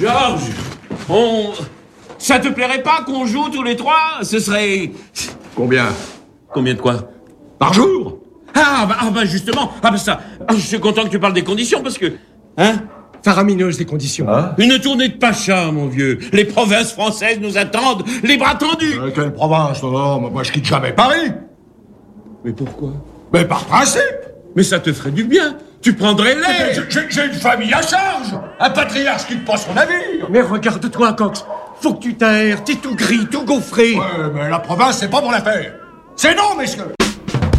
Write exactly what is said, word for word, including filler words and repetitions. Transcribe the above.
Georges, on... Ça te plairait pas qu'on joue tous les trois? Ce serait... Combien? Combien de quoi? Par jour? Ah bah, ah bah justement, ah bah ça, ah, je suis content que tu parles des conditions parce que... Hein? Faramineuse, les conditions. Hein? Une tournée de Pacha, mon vieux. Les provinces françaises nous attendent, les bras tendus. Euh, quelle province? Non, non, moi je quitte jamais Paris. Mais pourquoi? Mais par principe. Mais ça te ferait du bien. Tu prendrais l'air. J'ai- J'ai j'ai une famille à charge. Un patriarche qui ne pas son navire. Mais regarde-toi, Cox. Faut que tu t'aères, t'es tout gris, tout gaufré. Ouais, mais la province, c'est pas mon affaire. C'est non, messieurs.